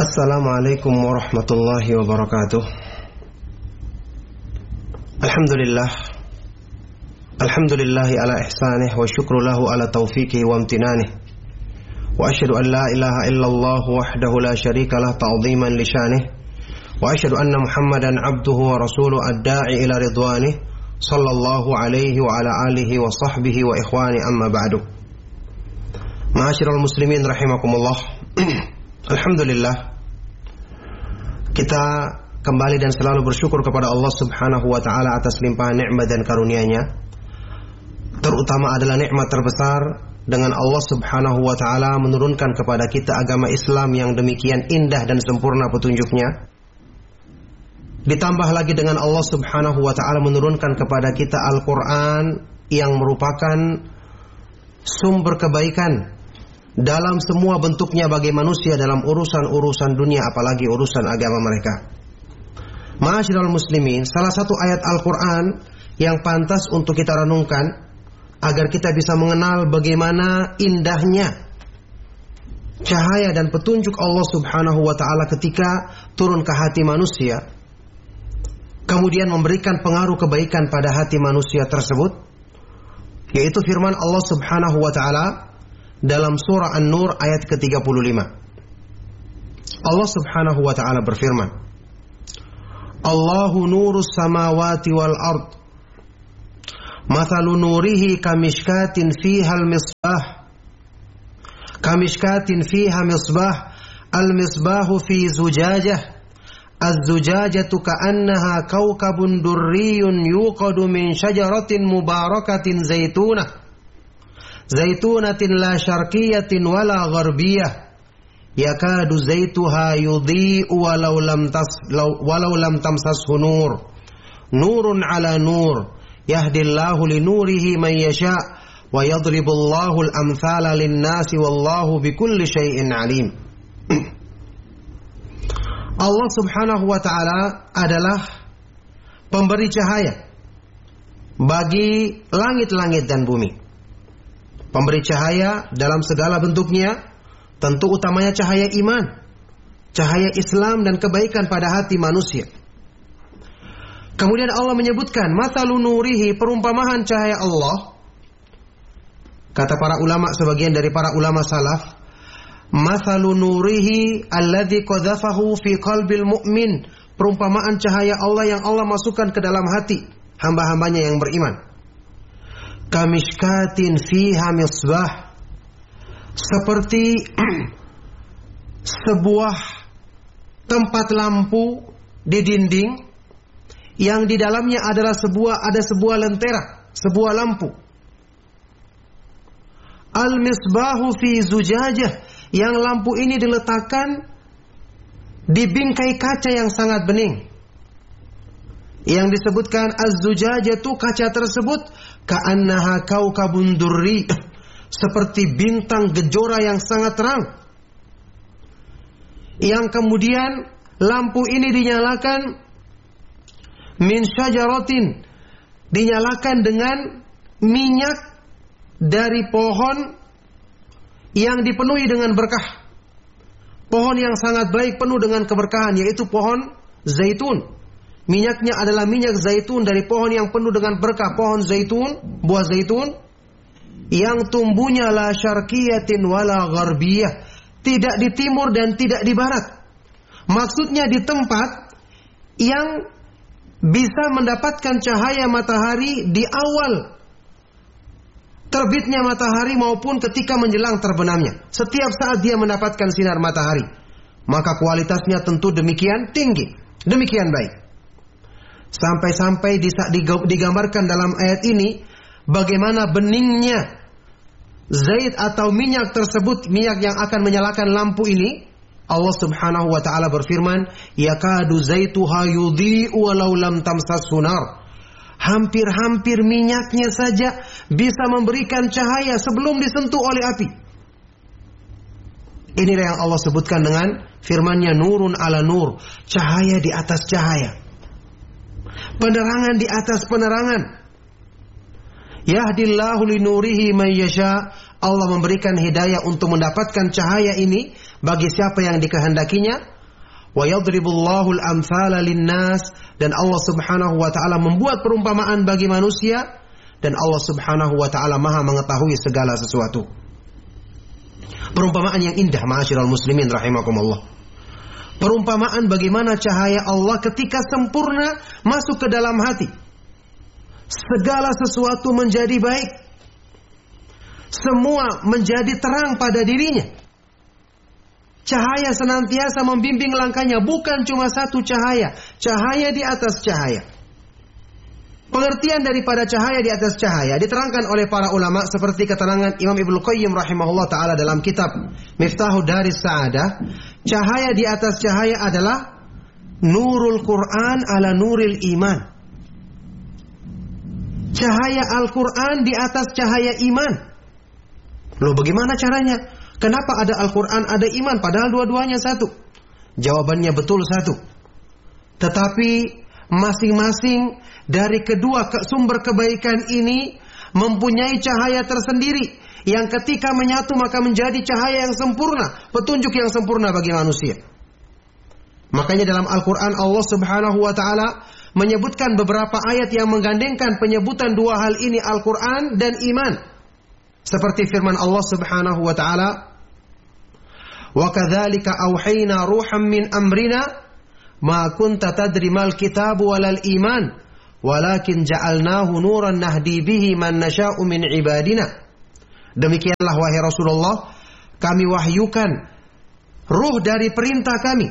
Assalamualaikum warahmatullahi wabarakatuh. Alhamdulillahi ala ihsanih wa syukru lahu ala taufiqihi wa amtinanih. Wa asyhadu an la ilaha illallah wahdahu la syarika lah ta'ziman li syanihi. Wa asyhadu anna Muhammadan abduhu wa rasuluhu ad-da'i ila ridwanih sallallahu alaihi wa ala alihi wa sahbihi wa ikhwani amma ba'du. Ma'asyiral muslimin rahimakumullah. Alhamdulillah, kita kembali dan selalu bersyukur kepada Allah Subhanahu wa ta'ala atas limpahan nikmat dan karunia-Nya. Terutama adalah nikmat terbesar dengan Allah Subhanahu wa ta'ala menurunkan kepada kita agama Islam yang demikian indah dan sempurna petunjuknya. Ditambah lagi dengan Allah Subhanahu wa ta'ala menurunkan kepada kita Al-Quran yang merupakan sumber kebaikan dalam semua bentuknya bagi manusia dalam urusan-urusan dunia, apalagi urusan agama mereka. Ma'asyiral muslimin, salah satu ayat Al-Quran yang pantas untuk kita renungkan agar kita bisa mengenal bagaimana indahnya cahaya dan petunjuk Allah Subhanahu wa ta'ala ketika turun ke hati manusia, kemudian memberikan pengaruh kebaikan pada hati manusia tersebut, yaitu firman Allah Subhanahu wa ta'ala dalam surah An-Nur ayat ke-35. Allah Subhanahu wa ta'ala berfirman, Allahu nurus samawati wal ard, mathalu nurihi kamishkatin fiha al-misbah, kamishkatin fiha misbah, al-misbahu fi zujajah, az-zujajatu ka'annaha kawkabun durriyun yuqadu min syajaratin mubarakatin zaitunah, zaitunatin la syarqiyatin wala gharbiyah, yakadu zaituha yudhi'u walau lam tamsashu nur, nurun ala nur, yahdillahu linurihi man yasha' wa yadribullahu al-amthala lin-nasi wallahu bikulli syai'in alim. Allah Subhanahu wa ta'ala adalah pemberi cahaya bagi langit-langit dan bumi. Pemberi cahaya dalam segala bentuknya, tentu utamanya cahaya iman, cahaya Islam dan kebaikan pada hati manusia. Kemudian Allah menyebutkan mathalu nurihi, perumpamaan cahaya Allah. Kata para ulama, sebagian dari para ulama salaf, mathalu nurihi alladzi qadhafahu fi qalbil mu'min, perumpamaan cahaya Allah yang Allah masukkan ke dalam hati hamba-hambanya yang beriman. Kamishkatin fiha misbah, seperti sebuah tempat lampu di dinding yang di dalamnya ada sebuah lentera, sebuah lampu. Al-misbahu fi zujajah, yang lampu ini diletakkan di bingkai kaca yang sangat bening. Yang disebutkan az-zujajatu, kaca tersebut ka'annaha kaukabun durri, seperti bintang gejora yang sangat terang. Yang kemudian lampu ini dinyalakan min syajaratin, dinyalakan dengan minyak dari pohon yang dipenuhi dengan berkah. Pohon yang sangat baik, penuh dengan keberkahan, yaitu pohon zaitun. Minyaknya adalah minyak zaitun dari pohon yang penuh dengan berkah, pohon zaitun, buah zaitun yang tumbuhnya la syarqiyatin wala gharbiyah, tidak di timur dan tidak di barat. Maksudnya di tempat yang bisa mendapatkan cahaya matahari di awal terbitnya matahari maupun ketika menjelang terbenamnya. Setiap saat dia mendapatkan sinar matahari, maka kualitasnya tentu demikian tinggi, demikian baik. Sampai-sampai digambarkan dalam ayat ini bagaimana beningnya zait atau minyak tersebut, minyak yang akan menyalakan lampu ini. Allah Subhanahu wa ta'ala berfirman, yakadu zaituha yudhi'u walau lam tamsashu nar, hampir-hampir minyaknya saja bisa memberikan cahaya sebelum disentuh oleh api. Inilah yang Allah sebutkan dengan firman-Nya nurun ala nur, cahaya di atas cahaya, penerangan di atas penerangan. Yahdillahu linurihi man yasha, Allah memberikan hidayah untuk mendapatkan cahaya ini bagi siapa yang dikehendakinya. Wa yadribullahu al-amthala lin-nas, dan Allah Subhanahu wa taala membuat perumpamaan bagi manusia, dan Allah Subhanahu wa taala Maha mengetahui segala sesuatu. Perumpamaan yang indah, ma'asyiral muslimin rahimakumullah. Perumpamaan bagaimana cahaya Allah ketika sempurna masuk ke dalam hati. Segala sesuatu menjadi baik. Semua menjadi terang pada dirinya. Cahaya senantiasa membimbing langkahnya, bukan cuma satu cahaya, cahaya di atas cahaya. Pengertian daripada cahaya di atas cahaya diterangkan oleh para ulama seperti keterangan Imam Ibnu Qayyim rahimahullah taala dalam kitab Miftahud Daris Sa'adah. Cahaya di atas cahaya adalah nurul Quran ala nuril iman. Cahaya Al-Quran di atas cahaya iman. Loh, bagaimana caranya? Kenapa ada Al-Quran, ada iman, padahal dua-duanya satu? Jawabannya betul satu. Tetapi masing-masing dari kedua sumber kebaikan ini mempunyai cahaya tersendiri, yang ketika menyatu maka menjadi cahaya yang sempurna, petunjuk yang sempurna bagi manusia. Makanya dalam Al-Quran Allah Subhanahu wa ta'ala menyebutkan beberapa ayat yang menggandengkan penyebutan dua hal ini, Al-Quran dan iman. Seperti firman Allah Subhanahu wa taala, "Wa kadzalika auhayna ruham min amrina ma kunta tadri mal kitab walal iman walakin ja'alnahu nuran nahdi bihi man nasha'u min ibadina." Demikianlah wahai Rasulullah, kami wahyukan ruh dari perintah kami,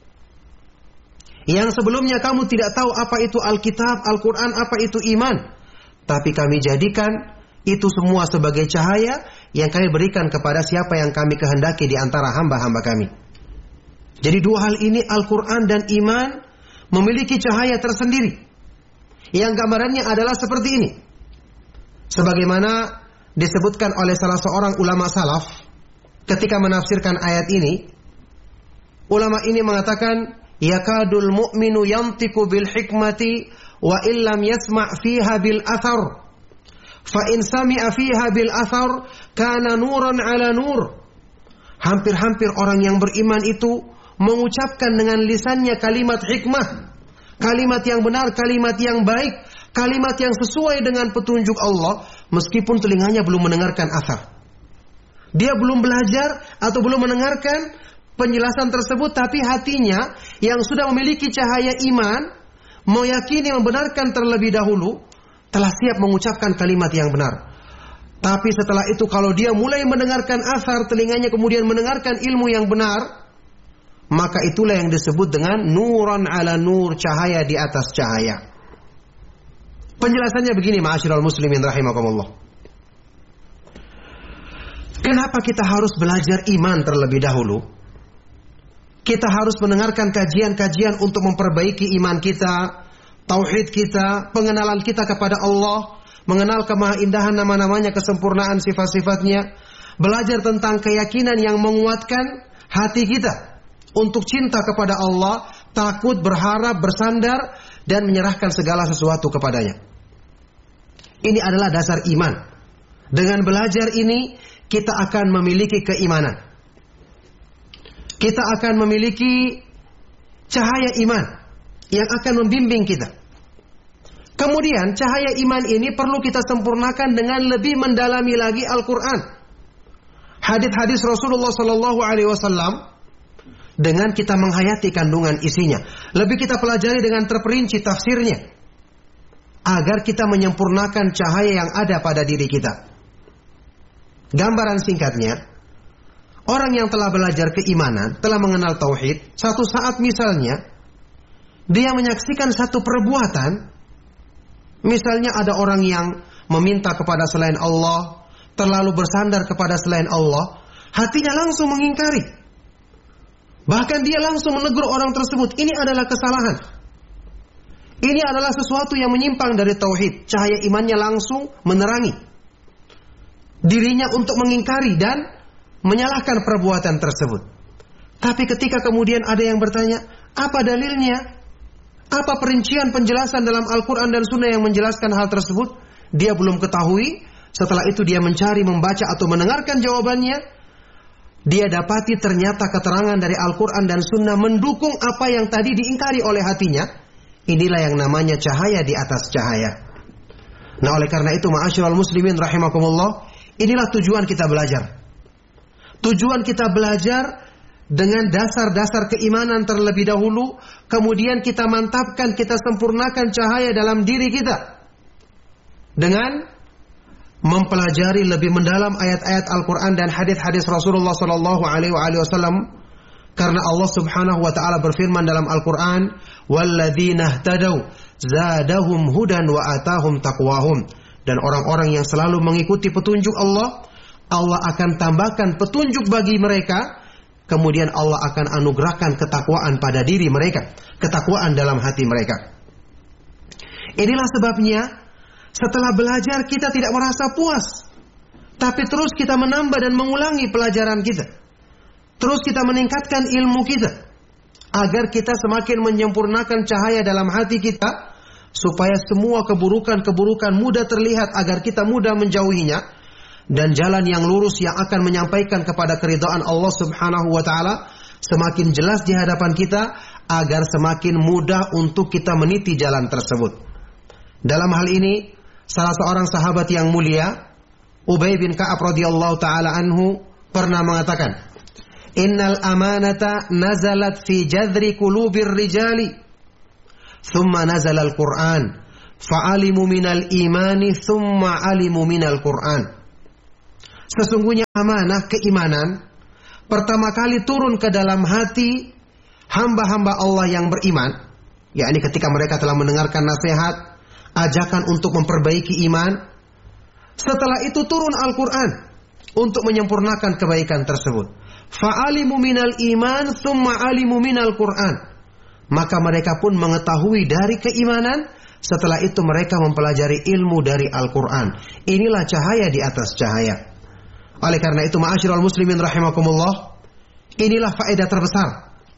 yang sebelumnya kamu tidak tahu apa itu Alkitab, Al-Quran, apa itu iman, tapi kami jadikan itu semua sebagai cahaya yang kami berikan kepada siapa yang kami kehendaki di antara hamba-hamba kami. Jadi dua hal ini, Al-Quran dan iman, memiliki cahaya tersendiri, yang gambarannya adalah seperti ini. Sebagaimana disebutkan oleh salah seorang ulama salaf ketika menafsirkan ayat ini, ulama ini mengatakan, yakadul mu'minu yantiku bil hikmati wa illam yasma' fiha bil athar. Fa in sami'a fiha bil athar kana nuran ala nur. Hampir-hampir orang yang beriman itu mengucapkan dengan lisannya kalimat hikmah, kalimat yang benar, kalimat yang baik, kalimat yang sesuai dengan petunjuk Allah, meskipun telinganya belum mendengarkan athar. Dia belum belajar atau belum mendengarkan penjelasan tersebut, tapi hatinya yang sudah memiliki cahaya iman, meyakini, membenarkan terlebih dahulu, telah siap mengucapkan kalimat yang benar. Tapi setelah itu kalau dia mulai mendengarkan athar, telinganya kemudian mendengarkan ilmu yang benar, maka itulah yang disebut dengan nuran ala nur, cahaya di atas cahaya. Penjelasannya begini, ma'asyiral muslimin rahimakumullah. Kenapa kita harus belajar iman terlebih dahulu? Kita harus mendengarkan kajian-kajian untuk memperbaiki iman kita, tauhid kita, pengenalan kita kepada Allah, mengenal kemahaindahan nama-namanya, kesempurnaan sifat-sifatnya, belajar tentang keyakinan yang menguatkan hati kita untuk cinta kepada Allah, takut, berharap, bersandar, dan menyerahkan segala sesuatu kepadanya. Ini adalah dasar iman. Dengan belajar ini, kita akan memiliki keimanan. Kita akan memiliki cahaya iman yang akan membimbing kita. Kemudian cahaya iman ini perlu kita sempurnakan dengan lebih mendalami lagi Al-Quran, hadis-hadis Rasulullah Sallallahu Alaihi Wasallam, dengan kita menghayati kandungan isinya. Lebih kita pelajari dengan terperinci tafsirnya, agar kita menyempurnakan cahaya yang ada pada diri kita. Gambaran singkatnya, orang yang telah belajar keimanan, telah mengenal tauhid, satu saat misalnya dia menyaksikan satu perbuatan, misalnya ada orang yang meminta kepada selain Allah, terlalu bersandar kepada selain Allah, hatinya langsung mengingkari. Bahkan dia langsung menegur orang tersebut, ini adalah kesalahan. Ini adalah sesuatu yang menyimpang dari tauhid. Cahaya imannya langsung menerangi dirinya untuk mengingkari dan menyalahkan perbuatan tersebut. Tapi ketika kemudian ada yang bertanya, apa dalilnya? Apa perincian penjelasan dalam Al-Quran dan Sunnah yang menjelaskan hal tersebut? Dia belum ketahui. Setelah itu dia mencari, membaca atau mendengarkan jawabannya. dia dapati ternyata keterangan dari Al-Quran dan Sunnah mendukung apa yang tadi diingkari oleh hatinya, inilah yang namanya cahaya di atas cahaya. Nah, oleh karena itu, ma'asyiral muslimin rahimakumullah, inilah tujuan kita belajar. Tujuan kita belajar dengan dasar-dasar keimanan terlebih dahulu, kemudian kita mantapkan, kita sempurnakan cahaya dalam diri kita dengan mempelajari lebih mendalam ayat-ayat Al-Quran dan hadis-hadis Rasulullah Sallallahu Alaihi Wasallam. Karena Allah Subhanahu Wa Taala berfirman dalam Al-Quran, "Walladzina ihtadaw zadahum hudan wa atahum taqwahum." Dan orang-orang yang selalu mengikuti petunjuk Allah, Allah akan tambahkan petunjuk bagi mereka. Kemudian Allah akan anugerahkan ketakwaan pada diri mereka, ketakwaan dalam hati mereka. Inilah sebabnya setelah belajar kita tidak merasa puas, tapi terus kita menambah dan mengulangi pelajaran kita. Terus kita meningkatkan ilmu kita agar kita semakin menyempurnakan cahaya dalam hati kita, supaya semua keburukan-keburukan mudah terlihat agar kita mudah menjauhinya, dan jalan yang lurus yang akan menyampaikan kepada keridhaan Allah Subhanahu wa taala semakin jelas di hadapan kita, agar semakin mudah untuk kita meniti jalan tersebut. Dalam hal ini, salah seorang sahabat yang mulia, Ubay bin Ka'ab radhiyallahu taala anhu, pernah mengatakan, "Innal amanata nazalat fi jadri qulubir rijali, thumma nazala al-Qur'an, fa'alimu minal imani, thumma alimu minal Qur'an." Sesungguhnya amanah keimanan pertama kali turun ke dalam hati hamba-hamba Allah yang beriman, yakni ketika mereka telah mendengarkan nasihat, ajakan untuk memperbaiki iman. Setelah itu turun Al-Quran untuk menyempurnakan kebaikan tersebut. Fa'alimu minal iman, thumma alimu minal Quran. Maka mereka pun mengetahui dari keimanan, setelah itu mereka mempelajari ilmu dari Al-Quran. Inilah cahaya di atas cahaya. Oleh karena itu, ma'asyiral muslimin rahimakumullah, inilah faedah terbesar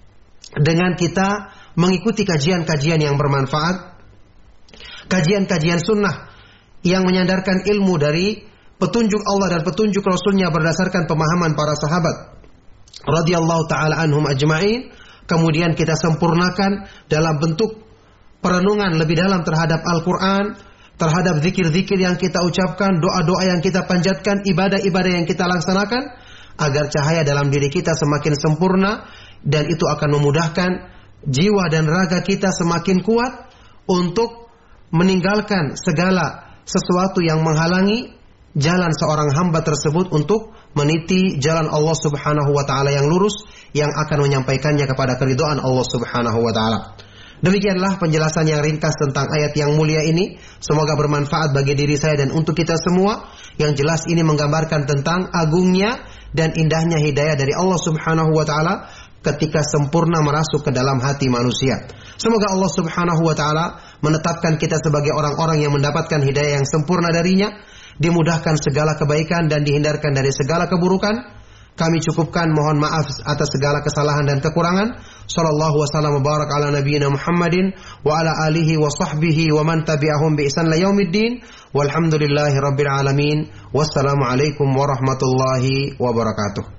dengan kita mengikuti kajian-kajian yang bermanfaat, kajian-kajian sunnah yang menyandarkan ilmu dari petunjuk Allah dan petunjuk Rasulnya berdasarkan pemahaman para sahabat radhiyallahu ta'ala anhum ajma'in. Kemudian kita sempurnakan dalam bentuk perenungan lebih dalam terhadap Al-Quran, terhadap zikir-zikir yang kita ucapkan, doa-doa yang kita panjatkan, ibadah-ibadah yang kita laksanakan, agar cahaya dalam diri kita semakin sempurna, dan itu akan memudahkan jiwa dan raga kita semakin kuat untuk meninggalkan segala sesuatu yang menghalangi jalan seorang hamba tersebut untuk meniti jalan Allah Subhanahu wa taala yang lurus, yang akan menyampaikannya kepada keridhaan Allah Subhanahu wa taala. Demikianlah penjelasan yang ringkas tentang ayat yang mulia ini. Semoga bermanfaat bagi diri saya dan untuk kita semua. Yang jelas ini menggambarkan tentang agungnya dan indahnya hidayah dari Allah Subhanahu wa taala ketika sempurna merasuk ke dalam hati manusia. Semoga Allah Subhanahu wa taala menetapkan kita sebagai orang-orang yang mendapatkan hidayah yang sempurna darinya, dimudahkan segala kebaikan dan dihindarkan dari segala keburukan. Kami cukupkan, mohon maaf atas segala kesalahan dan kekurangan. Sallallahu wasallam barak ala nabiyyina Muhammadin wa ala alihi wa sahbihi wa man tabi'ahum bi ihsan ila yaumiddin. Walhamdulillahi rabbil alamin. Wassalamu alaikum warahmatullahi wabarakatuh.